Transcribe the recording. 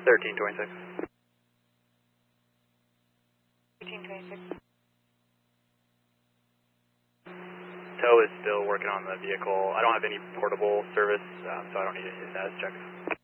1326. 1326. Tow is still working on the vehicle. I don't have any portable service, so I don't need any status checks.